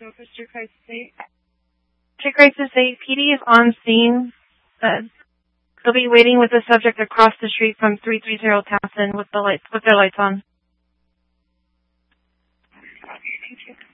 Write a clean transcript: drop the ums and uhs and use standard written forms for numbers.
Fisher Crisis 8. Fisher Crisis 8, PD is on scene. They'll be waiting with the subject across the street from 330 Townsend with their lights on. Thank you.